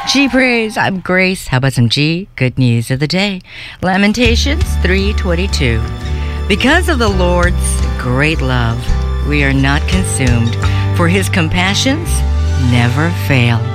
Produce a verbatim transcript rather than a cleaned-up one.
G praise, I'm Grace. How about some G? Good news of the day. Lamentations three twenty-two. Because of the Lord's great love, we are not consumed, for his compassions never fail.